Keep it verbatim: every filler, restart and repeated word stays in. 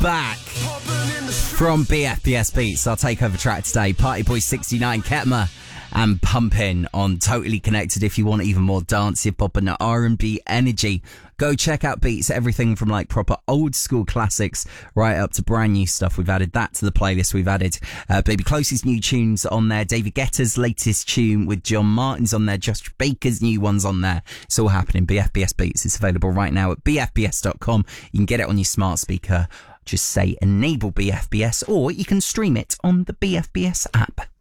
back from B F B S Beats. Our takeover track today, Party Boy sixty-nine, Ketma and Pumpin' on Totally Connected. If you want even more dance, hip hop and R and B energy, go check out Beats. Everything from like proper old school classics right up to brand new stuff. We've added that to the playlist. We've added uh, Baby Close's new tunes on there, David Guetta's latest tune with John Martin's on there, Josh Baker's new ones on there. It's all happening. B F B S Beats is available right now at b f b s dot com. You can get it on your smart speaker. Just say enable B F B S, or you can stream it on the B F B S app.